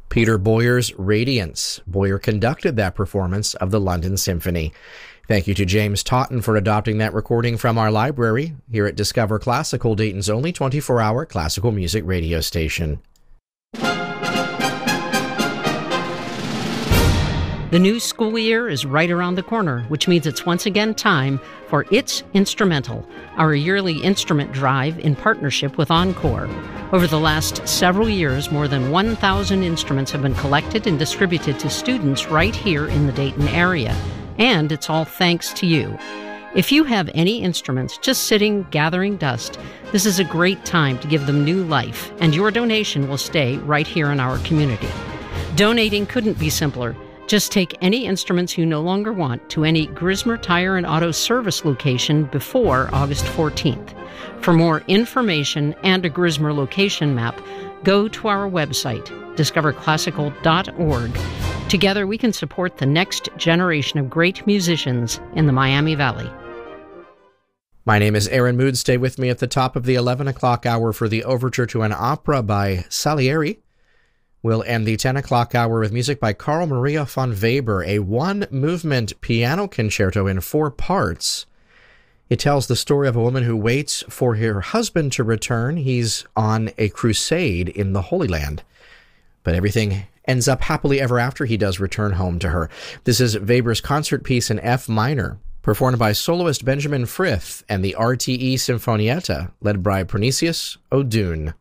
Peter Boyer's Radiance. Boyer conducted that performance of the London Symphony. Thank you to James Totten for adopting that recording from our library here at Discover Classical, Dayton's only 24-hour classical music radio station. The new school year is right around the corner, which means it's once again time for It's Instrumental, our yearly instrument drive in partnership with Encore. Over the last several years, more than 1,000 instruments have been collected and distributed to students right here in the Dayton area. And it's all thanks to you. If you have any instruments just sitting, gathering dust, this is a great time to give them new life, and your donation will stay right here in our community. Donating couldn't be simpler. Just take any instruments you no longer want to any Grismer Tire and Auto Service location before August 14th. For more information and a Grismer location map, go to our website, discoverclassical.org. Together we can support the next generation of great musicians in the Miami Valley. My name is Aaron Mood. Stay with me at the top of the 11 o'clock hour for the overture to an opera by Salieri. We'll end the 10 o'clock hour with music by Carl Maria von Weber, a one-movement piano concerto in 4 parts. It tells the story of a woman who waits for her husband to return. He's on a crusade in the Holy Land. But everything ends up happily ever after he does return home to her. This is Weber's concert piece in F minor, performed by soloist Benjamin Frith and the RTE Sinfonietta, led by Pernicius O'Doon.